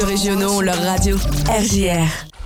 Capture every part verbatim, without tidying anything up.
Régionaux ont leur radio. R J R.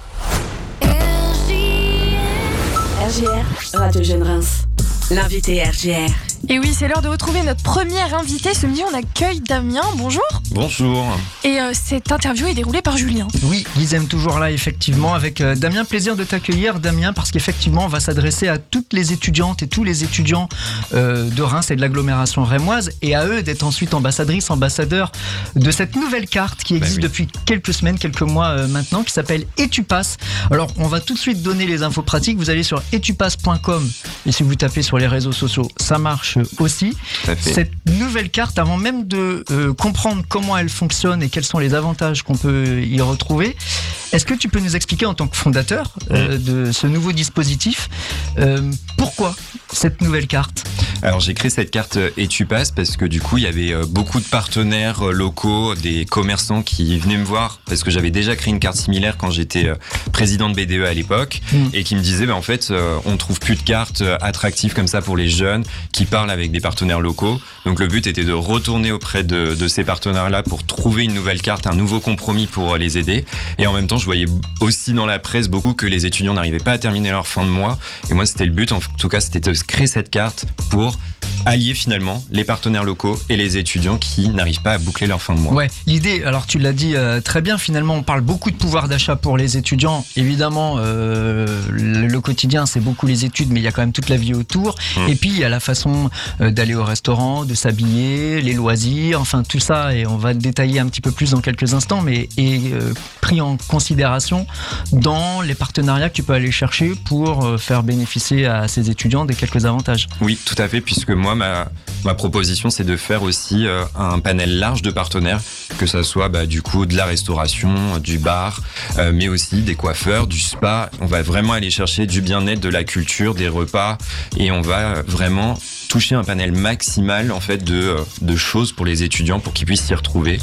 R J R, Radio Jeune Reims. L'invité R J R. Et oui, c'est l'heure de retrouver notre première invitée. Ce midi, on accueille Damien. Bonjour. Bonjour. Et euh, cette interview est déroulée par Julien. Oui, ils aiment toujours là, effectivement, avec euh, Damien. Plaisir de t'accueillir, Damien, parce qu'effectivement, on va s'adresser à toutes les étudiantes et tous les étudiants euh, de Reims et de l'agglomération rémoise, et à eux d'être ensuite ambassadrices, ambassadeurs de cette nouvelle carte qui existe bah oui. depuis quelques semaines, quelques mois euh, maintenant, qui s'appelle Et tu passes. Alors, on va tout de suite donner les infos pratiques. Vous allez sur et tu passes point com, et si vous tapez sur les réseaux sociaux, ça marche aussi. Cette nouvelle carte, avant même de euh, comprendre comment elle fonctionne et quels sont les avantages qu'on peut y retrouver, est-ce que tu peux nous expliquer en tant que fondateur euh, de ce nouveau dispositif euh, pourquoi cette nouvelle carte ? Alors j'ai créé cette carte Et tu passes parce que du coup il y avait beaucoup de partenaires locaux, des commerçants qui venaient me voir parce que j'avais déjà créé une carte similaire quand j'étais président de B D E à l'époque mmh. et qui me disaient bah, en fait on trouve plus de cartes attractives comme ça pour les jeunes qui parlent avec des partenaires locaux. Donc le but était de retourner auprès de, de ces partenaires-là pour trouver une nouvelle carte, un nouveau compromis pour les aider. Et en même temps je voyais aussi dans la presse beaucoup que les étudiants n'arrivaient pas à terminer leur fin de mois. Et moi c'était le but, en tout cas c'était de créer cette carte pour allier finalement les partenaires locaux et les étudiants qui n'arrivent pas à boucler leur fin de mois. Ouais, l'idée, alors tu l'as dit euh, très bien, finalement on parle beaucoup de pouvoir d'achat pour les étudiants. Évidemment, euh, le, le quotidien c'est beaucoup les études, mais il y a quand même toute la vie autour. Mmh. Et puis il y a la façon euh, d'aller au restaurant, de s'habiller, les loisirs, enfin tout ça, et on va détailler un petit peu plus dans quelques instants, mais est euh, pris en considération dans les partenariats que tu peux aller chercher pour euh, faire bénéficier à ces étudiants des quelques avantages. Oui, tout à fait, puisque moi, ma, ma proposition, c'est de faire aussi euh, un panel large de partenaires, que ça soit bah, du coup de la restauration, du bar, euh, mais aussi des coiffeurs, du spa. On va vraiment aller chercher du bien-être, de la culture, des repas, et on va vraiment toucher un panel maximal en fait de, de choses pour les étudiants pour qu'ils puissent s'y retrouver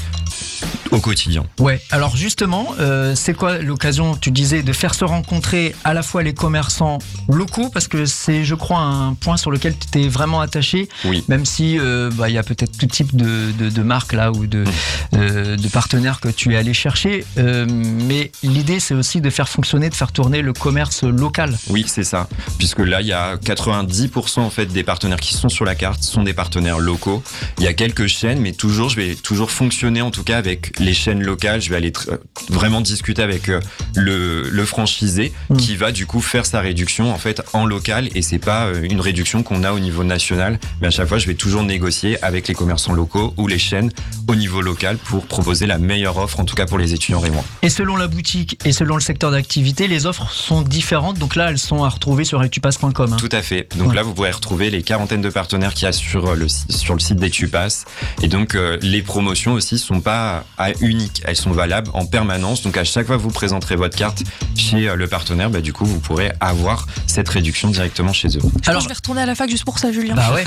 au quotidien. Ouais, alors justement, euh, c'est quoi l'occasion, tu disais, de faire se rencontrer à la fois les commerçants locaux, parce que c'est, je crois, un point sur lequel tu t'es vraiment attaché, oui. Même si euh, bah, y a peut-être tout type de, de, de marques là ou de, mmh. euh, de partenaires que tu es allé chercher, euh, mais l'idée c'est aussi de faire fonctionner, de faire tourner le commerce local. Oui, c'est ça, puisque là il y a quatre-vingt-dix pour cent en fait des partenaires qui sont sur la carte sont des partenaires locaux. Il y a quelques chaînes, mais toujours je vais toujours fonctionner en tout cas avec les chaînes locales. Je vais aller tr- vraiment discuter avec euh, le, le franchisé mmh. qui va du coup faire sa réduction en fait en local, et c'est pas euh, une réduction qu'on a au niveau national, mais à chaque fois je vais toujours négocier avec les commerçants locaux ou les chaînes au niveau local pour proposer la meilleure offre en tout cas pour les étudiants rémois. Et selon la boutique et selon le secteur d'activité, les offres sont différentes, donc là elles sont à retrouver sur et tu passes point com. Hein. Tout à fait, donc ouais. Là vous pourrez retrouver les quarantaines de partenaires qu'il y a sur le, sur le site d'Et tu passes, et donc euh, les promotions aussi sont pas à uniques, elles sont valables en permanence, donc à chaque fois que vous présenterez votre carte chez euh, le partenaire, bah, du coup vous pourrez avoir cette réduction directement chez eux. Alors je vais retourner à la fac juste pour ça, Julien. Bah ouais.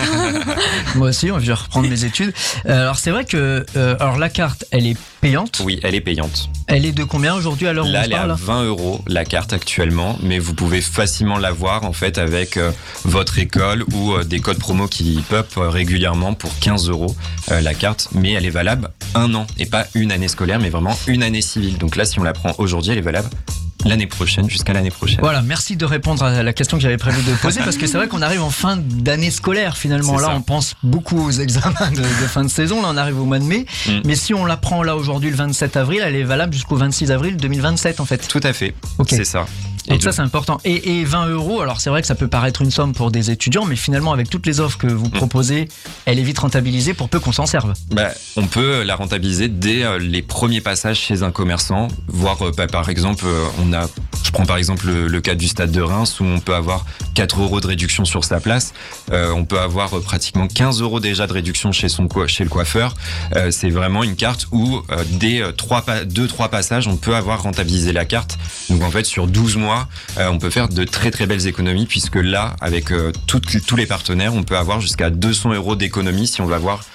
Moi aussi, je vais reprendre mes études. Alors c'est vrai que euh, alors la carte, elle est payante. Oui, elle est payante. Elle est de combien aujourd'hui à l'heure où là, on se parle ? Là, elle est à vingt euros la carte actuellement, mais vous pouvez facilement l'avoir en fait avec euh, votre école ou euh, des codes promo qui pop euh, régulièrement pour quinze euros euh, la carte, mais elle est valable un an et pas une année scolaire, mais vraiment une année civile. Donc là, si on la prend aujourd'hui, elle est valable l'année prochaine, jusqu'à l'année prochaine. Voilà, merci de répondre à la question que j'avais prévu de poser, parce que c'est vrai qu'on arrive en fin d'année scolaire finalement. C'est là, ça. On pense beaucoup aux examens de, de fin de saison. Là, on arrive au mois de mai. Mm. Mais si on la prend là aujourd'hui, le vingt-sept avril, elle est valable jusqu'au vingt-six avril deux mille vingt-sept en fait. Tout à fait. Okay. C'est ça. Donc ça c'est important. Et, et vingt euros, alors c'est vrai que ça peut paraître une somme pour des étudiants, mais finalement avec toutes les offres que vous proposez, elle est vite rentabilisée pour peu qu'on s'en serve. Bah, on peut la rentabiliser dès les premiers passages chez un commerçant, voire bah, par exemple, on a, je prends par exemple le, le cas du Stade de Reims où on peut avoir quatre euros de réduction sur sa place, euh, on peut avoir pratiquement quinze euros déjà de réduction chez, son, chez le coiffeur. Euh, c'est vraiment une carte où euh, dès deux trois passages, on peut avoir rentabilisé la carte. Donc en fait sur douze mois, Euh, on peut faire de très très belles économies, puisque là, avec euh, toutes, tous les partenaires, on peut avoir jusqu'à deux cents euros d'économie si on va voir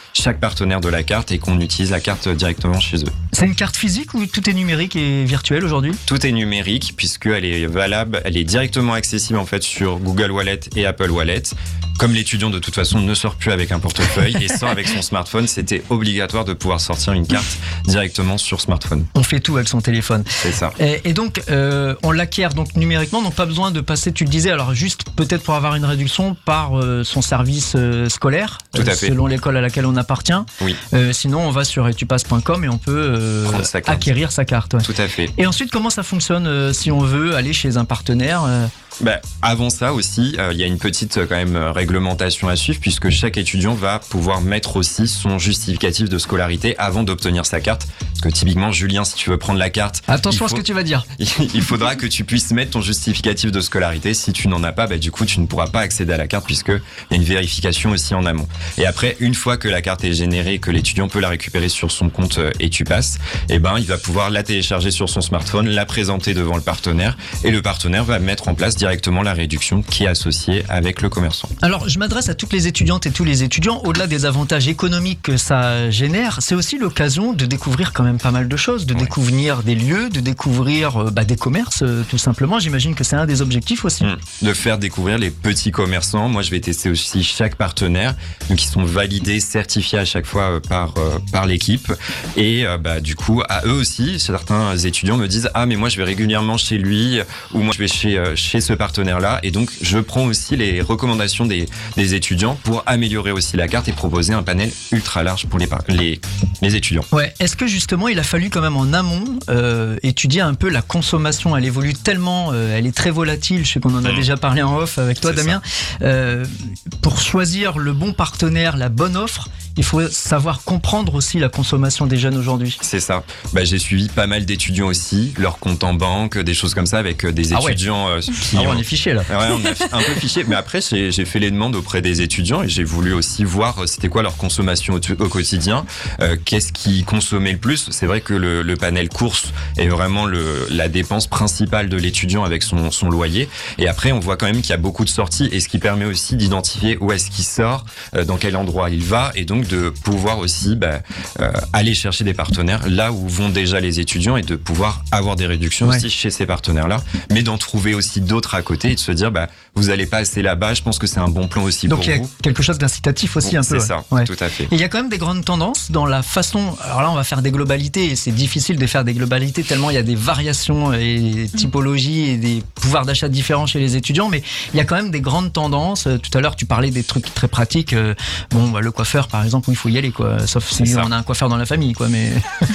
chaque partenaire de la carte et qu'on utilise la carte directement chez eux. C'est une carte physique ou tout est numérique et virtuel aujourd'hui ? Tout est numérique puisqu'elle est valable, elle est directement accessible en fait sur Google Wallet et Apple Wallet. Comme l'étudiant de toute façon ne sort plus avec un portefeuille et sort avec son smartphone, c'était obligatoire de pouvoir sortir une carte directement sur smartphone. On fait tout avec son téléphone. C'est ça. Et, et donc euh, on l'acquiert donc numériquement, donc pas besoin de passer, tu le disais, alors juste peut-être pour avoir une réduction par euh, son service euh, scolaire, tout à euh, fait. selon l'école à laquelle on appartient. Oui. Euh, sinon on va sur etupass point com et on peut euh, sa acquérir sa carte. Ouais. Tout à fait. Et ensuite comment ça fonctionne euh, si on veut aller chez un partenaire euh... Bah, avant ça aussi, il euh, y a une petite euh, quand même réglementation à suivre puisque chaque étudiant va pouvoir mettre aussi son justificatif de scolarité avant d'obtenir sa carte. Parce que typiquement, Julien, si tu veux prendre la carte, attention faut, à ce que tu vas dire. Il faudra que tu puisses mettre ton justificatif de scolarité. Si tu n'en as pas, bah, du coup, tu ne pourras pas accéder à la carte puisque il y a une vérification aussi en amont. Et après, une fois que la carte est générée, que l'étudiant peut la récupérer sur son compte euh, Etupass, eh ben, il va pouvoir la télécharger sur son smartphone, la présenter devant le partenaire et le partenaire va mettre en place directement directement la réduction qui est associée avec le commerçant. Alors, je m'adresse à toutes les étudiantes et tous les étudiants. Au-delà des avantages économiques que ça génère, c'est aussi l'occasion de découvrir quand même pas mal de choses, de ouais. découvrir des lieux, de découvrir bah, des commerces, tout simplement. J'imagine que c'est un des objectifs aussi. Mmh. De faire découvrir les petits commerçants. Moi, je vais tester aussi chaque partenaire, donc ils sont validés, certifiés à chaque fois par euh, par l'équipe. Et euh, bah du coup, à eux aussi, certains étudiants me disent ah mais moi je vais régulièrement chez lui ou moi je vais chez euh, chez ce partenaire-là. Et donc je prends aussi les recommandations des des étudiants pour améliorer aussi la carte et proposer un panel ultra large pour les les les étudiants. Ouais. Est-ce que justement il a fallu quand même en amont euh, étudier un peu la consommation? Elle évolue tellement, euh, elle est très volatile. Je sais qu'on en a mmh. déjà parlé en off avec toi, c'est Damien. Euh, pour choisir le bon partenaire, la bonne offre, il faut savoir comprendre aussi la consommation des jeunes aujourd'hui. C'est ça. Bah, j'ai suivi pas mal d'étudiants aussi, leur compte en banque, des choses comme ça, avec des ah étudiants ouais. euh, qui ah ouais, ont... on est fichés là. Ouais, on a un peu fiché. Mais après, j'ai, j'ai fait les demandes auprès des étudiants et j'ai voulu aussi voir c'était quoi leur consommation au, au quotidien, euh, qu'est-ce qu'ils consommaient le plus. C'est vrai que le, le panel course est vraiment le, la dépense principale de l'étudiant avec son, son loyer. Et après, on voit quand même qu'il y a beaucoup de sorties et ce qui permet aussi d'identifier où est-ce qu'il sort, euh, dans quel endroit il va et donc de pouvoir aussi bah, euh, aller chercher des partenaires là où vont déjà les étudiants et de pouvoir avoir des réductions ouais. aussi chez ces partenaires-là, mais d'en trouver aussi d'autres à côté et de se dire bah, vous allez pas assez là-bas, je pense que c'est un bon plan aussi donc pour vous. Donc il y a quelque chose d'incitatif aussi bon, un c'est peu. C'est ça, ouais. tout à fait. Et il y a quand même des grandes tendances dans la façon, alors là on va faire des globalités et c'est difficile de faire des globalités tellement il y a des variations et des typologies et des pouvoirs d'achat différents chez les étudiants, mais il y a quand même des grandes tendances. Tout à l'heure tu parlais des trucs très pratiques, bon bah, le coiffeur par exemple, il faut y aller quoi, sauf si on a un coiffeur dans la famille quoi, mais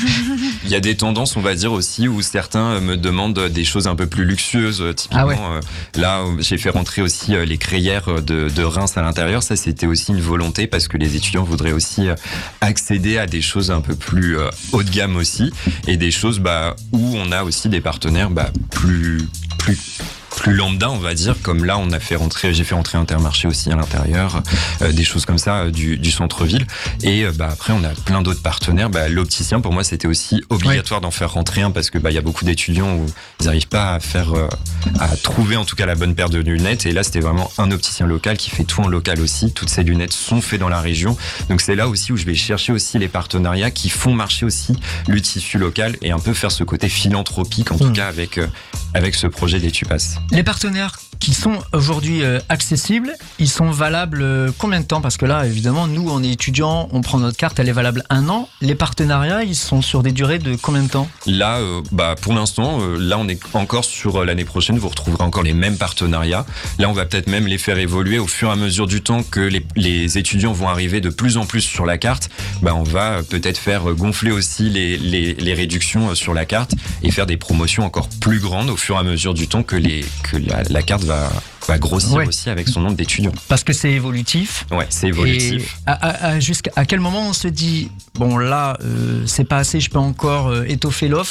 il y a des tendances on va dire aussi où certains me demandent des choses un peu plus luxueuses, typiquement ah ouais. euh, là j'ai fait rentrer aussi les crayères de, de Reims à l'intérieur, ça c'était aussi une volonté parce que les étudiants voudraient aussi accéder à des choses un peu plus euh, haut de gamme aussi et des choses bah, où on a aussi des partenaires bah, plus plus plus lambda on va dire, comme là on a fait rentrer, j'ai fait rentrer Intermarché aussi à l'intérieur, euh, des choses comme ça euh, du, du centre-ville et euh, bah, après on a plein d'autres partenaires, bah, l'opticien pour moi c'était aussi obligatoire ouais. d'en faire rentrer un parce que bah, y a beaucoup d'étudiants où ils n'arrivent pas à faire euh, à trouver en tout cas la bonne paire de lunettes et là c'était vraiment un opticien local qui fait tout en local aussi, toutes ces lunettes sont faites dans la région donc c'est là aussi où je vais chercher aussi les partenariats qui font marcher aussi le tissu local et un peu faire ce côté philanthropique en tout mmh. cas avec, euh, avec ce projet d'Etupass. Les partenaires qui sont aujourd'hui euh, accessibles, ils sont valables euh, combien de temps? Parce que là, évidemment, nous, on est étudiants, on prend notre carte, elle est valable un an. Les partenariats, ils sont sur des durées de combien de temps? Là, euh, bah, pour l'instant, euh, là, on est encore sur euh, l'année prochaine, vous retrouverez encore les mêmes partenariats. Là, on va peut-être même les faire évoluer au fur et à mesure du temps que les, les étudiants vont arriver de plus en plus sur la carte. Bah, on va peut-être faire gonfler aussi les, les, les réductions sur la carte et faire des promotions encore plus grandes au fur et à mesure du temps que, les, que la, la carte va, va grossir ouais. aussi avec son nombre d'étudiants. Parce que c'est évolutif. Ouais, c'est évolutif. Et à, à, à, jusqu'à à quel moment on se dit, bon là, euh, c'est pas assez, je peux encore euh, étoffer l'offre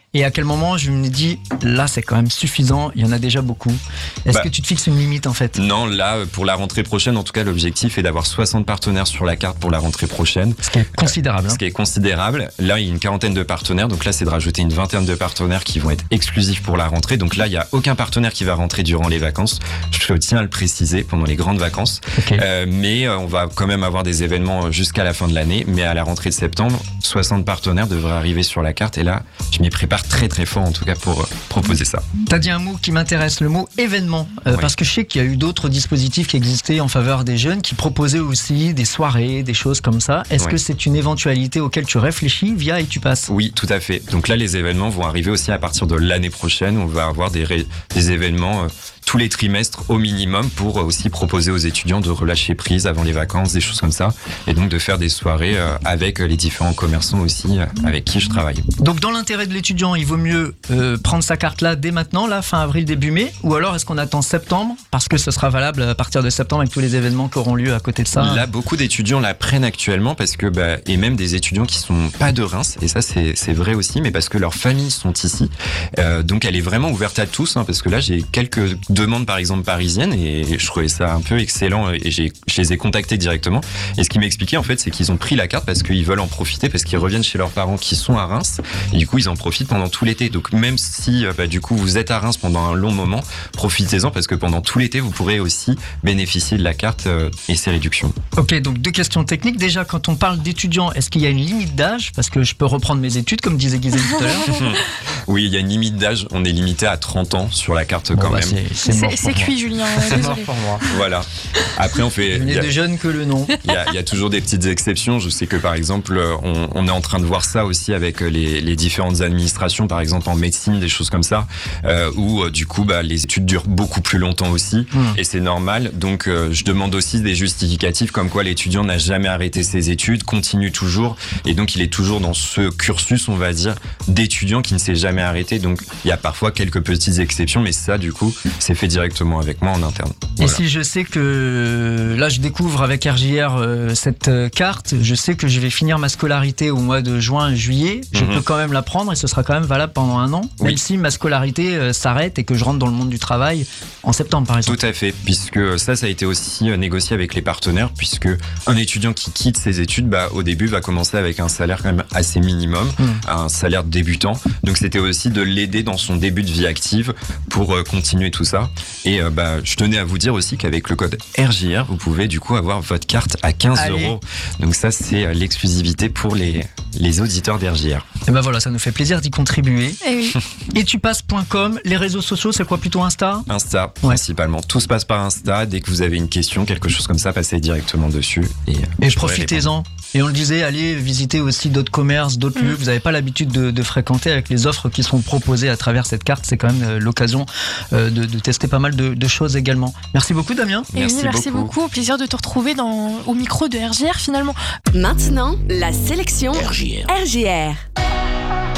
Et à quel moment je me dis, là c'est quand même suffisant, il y en a déjà beaucoup. Est-ce bah, que tu te fixes une limite en fait? Non, là, pour la rentrée prochaine, en tout cas, l'objectif est d'avoir soixante partenaires sur la carte pour la rentrée prochaine. Ce qui est considérable. Euh, hein. Ce qui est considérable. Là, il y a une quarantaine de partenaires. Donc là, c'est de rajouter une vingtaine de partenaires qui vont être exclusifs pour la rentrée. Donc là, il n'y a aucun partenaire qui va rentrer durant les vacances. Je tiens à le préciser, pendant les grandes vacances. Okay. Euh, mais euh, on va quand même avoir des événements jusqu'à la fin de l'année. Mais à la rentrée de septembre, soixante partenaires devraient arriver sur la carte. Et là, je m'y prépare très très fort, en tout cas, pour euh, proposer ça. T'as dit un mot qui m'intéresse, le mot événement. Euh, Oui. Parce que je sais qu'il y a eu d'autres dispositifs qui existaient en faveur des jeunes, qui proposaient aussi des soirées, des choses comme ça. Est-ce Oui. que c'est une éventualité auquel tu réfléchis via EtuPass? Oui, tout à fait. Donc là, les événements vont arriver aussi à partir de l'année prochaine. On va avoir des, ré- des événements euh, tous les trimestres au minimum pour euh, aussi proposer aux étudiants de relâcher prise avant les vacances, des choses comme ça. Et donc de faire des soirées euh, avec les différents commerçants aussi euh, avec qui je travaille. Donc dans l'intérêt de l'étudiant, il vaut mieux euh, prendre sa carte là dès maintenant, là fin avril, début mai, ou alors est-ce qu'on attend septembre parce que ce sera valable à partir de septembre avec tous les événements qui auront lieu à côté de ça? Là, beaucoup d'étudiants la prennent actuellement parce que, bah, et même des étudiants qui sont pas de Reims, et ça c'est, c'est vrai aussi, mais parce que leurs familles sont ici. Euh, donc elle est vraiment ouverte à tous, hein, parce que là j'ai quelques demandes par exemple parisiennes et je trouvais ça un peu excellent et j'ai, je les ai contactés directement. Et ce qui m'expliquait en fait, c'est qu'ils ont pris la carte parce qu'ils veulent en profiter, parce qu'ils reviennent chez leurs parents qui sont à Reims, et du coup ils en profitent pendant tout l'été. Donc même si bah, du coup vous êtes à Reims pendant un long moment, profitez-en parce que pendant tout l'été vous pourrez aussi bénéficier de la carte euh, et ses réductions. Ok, donc deux questions techniques. Déjà, quand on parle d'étudiants, est-ce qu'il y a une limite d'âge? Parce que je peux reprendre mes études, comme disait Gisèle tout à l'heure. Oui, il y a une limite d'âge, on est limité à trente ans sur la carte Bon, quand bah, même. c'est, c'est mort C'est pour c'est moi. cuit, Julien. C'est mort Désolé. pour moi. Voilà. Après on fait... Je il n'ai y a- de jeunes que le nom. Il y, a, il y a toujours des petites exceptions. Je sais que par exemple, on, on est en train de voir ça aussi avec les, les différentes administrations, par exemple en médecine, des choses comme ça, euh, où euh, du coup, bah, les études durent beaucoup plus longtemps aussi, Mmh. et c'est normal. Donc, euh, je demande aussi des justificatifs comme quoi l'étudiant n'a jamais arrêté ses études, continue toujours, et donc il est toujours dans ce cursus, on va dire, d'étudiant qui ne s'est jamais arrêté. Donc, il y a parfois quelques petites exceptions, mais ça, du coup, c'est fait directement avec moi en interne. Et Voilà. si je sais que là je découvre avec R J R euh, cette euh, carte, je sais que je vais finir ma scolarité au mois de juin, juillet, je Mhm. peux quand même la prendre et ce sera quand même valable pendant un an, Oui. même si ma scolarité euh, s'arrête et que je rentre dans le monde du travail en septembre par exemple. Tout à fait, puisque ça, ça a été aussi euh, négocié avec les partenaires, puisque un étudiant qui quitte ses études, bah, au début, va commencer avec un salaire quand même assez minimum, Mmh. un salaire débutant. Donc, c'était aussi de l'aider dans son début de vie active pour euh, continuer tout ça. Et euh, bah, je tenais à vous dire aussi qu'avec le code R J R, vous pouvez du coup avoir votre carte à quinze Allez. euros. Donc ça, c'est euh, l'exclusivité pour les, les auditeurs d'R J R. Et ben voilà, ça nous fait plaisir d'y contribuer. Eh oui. Etupass point com, les réseaux sociaux, c'est quoi plutôt Insta? Insta, Ouais. principalement. Tout se passe par Insta. Dès que vous avez une question, quelque chose comme ça, passez directement dessus. Et, euh, Et je pourrai profitez-en. Et on le disait, allez visiter aussi d'autres commerces, d'autres Mm. lieux que vous n'avez pas l'habitude de, de fréquenter avec les offres qui sont proposées à travers cette carte. C'est quand même euh, l'occasion euh, de, de tester pas mal de, de choses également. Merci beaucoup Damien. Et Merci oui, merci beaucoup. beaucoup. Au plaisir de te retrouver dans, au micro de R J R finalement. Maintenant, la sélection R J R. R J R.